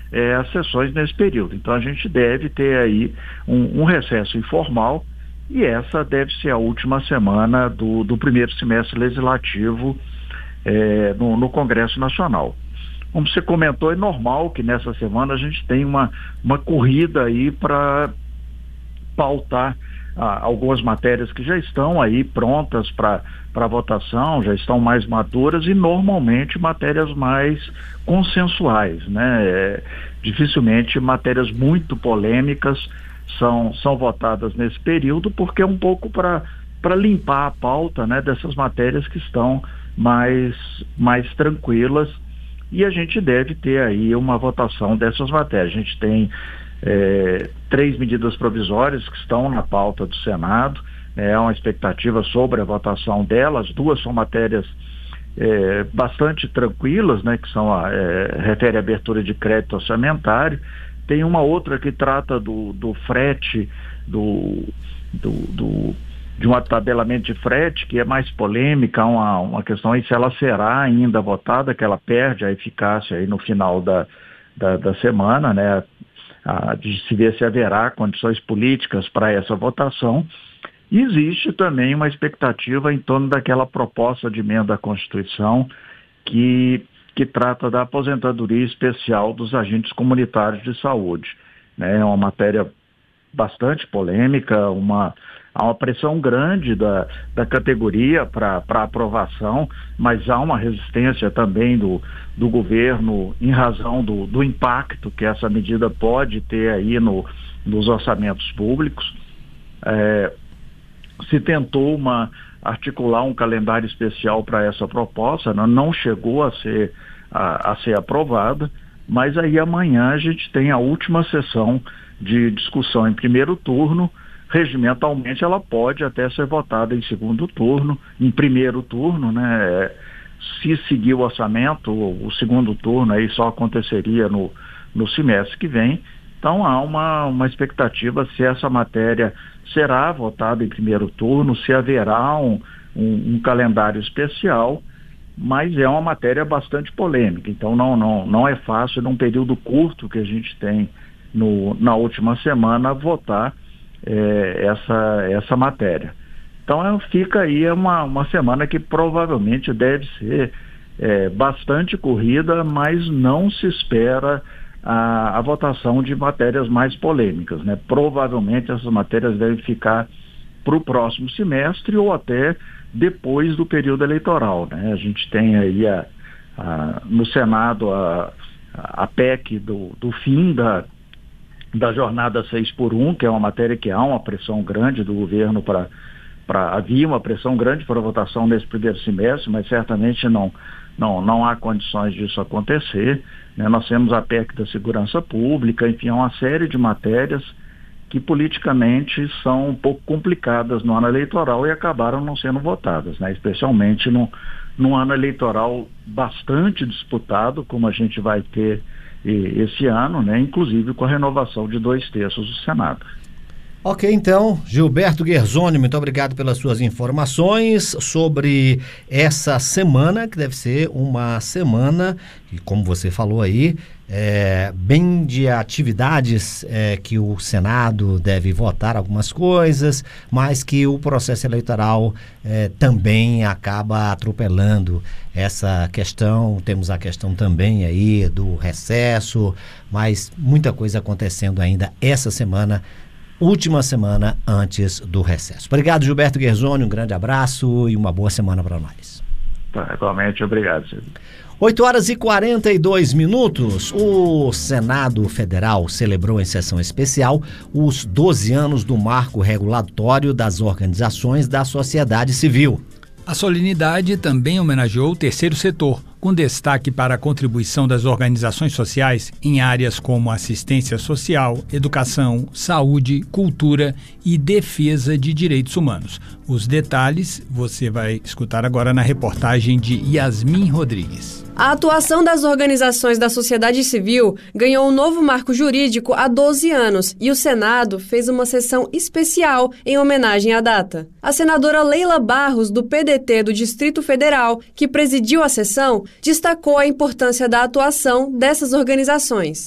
as sessões nesse período. Então a gente deve ter aí um recesso informal, e essa deve ser a última semana do primeiro semestre legislativo no Congresso Nacional. Como você comentou, é normal que nessa semana a gente tenha uma corrida aí para pautar algumas matérias que já estão aí prontas para votação, já estão mais maduras, e normalmente matérias mais consensuais, né? Dificilmente matérias muito polêmicas são votadas nesse período, porque é um pouco para limpar a pauta, né, dessas matérias que estão mais tranquilas, e a gente deve ter aí uma votação dessas matérias. A gente tem 3 medidas provisórias que estão na pauta do Senado, uma expectativa sobre a votação delas. 2 são matérias bastante tranquilas, né, que são refere à abertura de crédito orçamentário. Tem uma outra que trata do frete, de um atabelamento de frete, que é mais polêmica, uma questão aí se ela será ainda votada, que ela perde a eficácia aí no final da semana, né, de se ver se haverá condições políticas para essa votação. E existe também uma expectativa em torno daquela proposta de emenda à Constituição que trata da aposentadoria especial dos agentes comunitários de saúde, né? É uma matéria bastante polêmica, há uma pressão grande da categoria para aprovação, mas há uma resistência também do governo em razão do impacto que essa medida pode ter aí nos orçamentos públicos. Se tentou articular um calendário especial para essa proposta, não chegou a ser aprovada, mas aí amanhã a gente tem a última sessão de discussão em primeiro turno. Regimentalmente ela pode até ser votada em segundo turno, em primeiro turno, né? Se seguir o orçamento, o segundo turno aí só aconteceria no semestre que vem. Então há uma expectativa se essa matéria será votada em primeiro turno, se haverá um calendário especial, mas é uma matéria bastante polêmica. Então não é fácil, num período curto que a gente tem na última semana, votar essa matéria. Então fica aí uma semana que provavelmente deve ser bastante corrida, mas não se espera a votação de matérias mais polêmicas, né? Provavelmente essas matérias devem ficar para o próximo semestre ou até depois do período eleitoral, né? A gente tem aí no Senado a PEC do fim da jornada 6x1, que é uma matéria que há uma pressão grande do governo havia uma pressão grande para a votação nesse primeiro semestre, mas certamente não há condições disso acontecer, né? Nós temos a PEC da segurança pública, enfim, há uma série de matérias que politicamente são um pouco complicadas no ano eleitoral e acabaram não sendo votadas, né? Especialmente num ano eleitoral bastante disputado, como a gente vai ter esse ano, né? Inclusive com a renovação de 2/3 do Senado. Ok, então, Gilberto Guerzoni, muito obrigado pelas suas informações sobre essa semana, que deve ser uma semana, e como você falou aí, bem de atividades que o Senado deve votar algumas coisas, mas que o processo eleitoral também acaba atropelando essa questão. Temos a questão também aí do recesso, mas muita coisa acontecendo ainda essa semana, última semana antes do recesso. Obrigado, Gilberto Guerzoni, um grande abraço e uma boa semana para nós. Igualmente, obrigado, Silvio. 8h42. O Senado Federal celebrou em sessão especial os 12 anos do marco regulatório das organizações da sociedade civil. A solenidade também homenageou o terceiro setor, com destaque para a contribuição das organizações sociais em áreas como assistência social, educação, saúde, cultura e defesa de direitos humanos. Os detalhes você vai escutar agora na reportagem de Yasmin Rodrigues. A atuação das organizações da sociedade civil ganhou um novo marco jurídico há 12 anos e o Senado fez uma sessão especial em homenagem à data. A senadora Leila Barros, do PDT do Distrito Federal, que presidiu a sessão, destacou a importância da atuação dessas organizações.